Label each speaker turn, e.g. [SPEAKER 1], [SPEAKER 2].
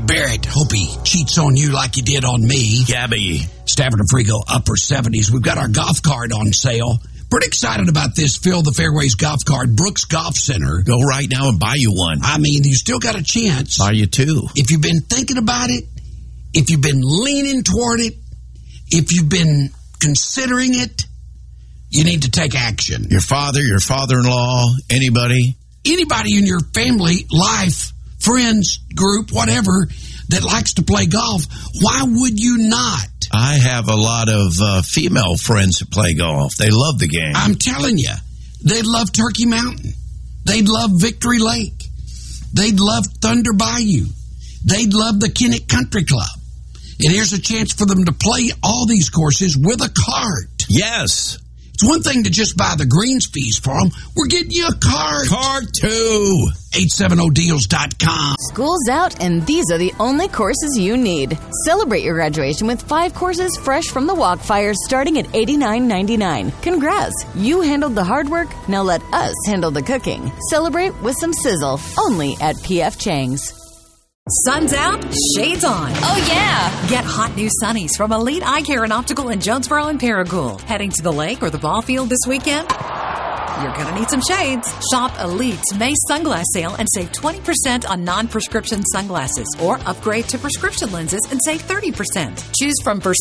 [SPEAKER 1] Barrett, hope he cheats on you like he did on me.
[SPEAKER 2] Gabby.
[SPEAKER 1] Stafford and Frigo, upper 70s. We've got our golf cart on sale. Pretty excited about this Fill the Fairways golf cart, Brooks Golf Center.
[SPEAKER 2] Go right now and buy you one.
[SPEAKER 1] I mean, you still got a chance.
[SPEAKER 2] Buy you two.
[SPEAKER 1] If you've been thinking about it, if you've been leaning toward it, if you've been considering it, you need to take action.
[SPEAKER 2] Your father, your father-in-law, anybody
[SPEAKER 1] in your family, life, friends, group, whatever, that likes to play golf, why would you not?
[SPEAKER 2] I have a lot of female friends that play golf. They love the game.
[SPEAKER 1] I'm telling you, they'd love Turkey Mountain. They'd love Victory Lake. They'd love Thunder Bayou. They'd love the Kinnick Country Club. And here's a chance for them to play all these courses with a cart.
[SPEAKER 2] Yes.
[SPEAKER 1] It's one thing to just buy the greens fees for them. We're getting you a cart.
[SPEAKER 2] Cart too.
[SPEAKER 1] 870deals.com.
[SPEAKER 3] School's out, and these are the only courses you need. Celebrate your graduation with 5 courses fresh from the Walkfire starting at $89.99. Congrats. You handled the hard work. Now let us handle the cooking. Celebrate with some sizzle. Only at P.F. Chang's.
[SPEAKER 4] Sun's out, shades on.
[SPEAKER 3] Oh, yeah.
[SPEAKER 4] Get hot new sunnies from Elite Eye Care and Optical in Jonesboro and Paragould. Heading to the lake or the ball field this weekend? You're going to need some shades. Shop Elite's May sunglass sale and save 20% on non-prescription sunglasses. Or upgrade to prescription lenses and save 30%. Choose from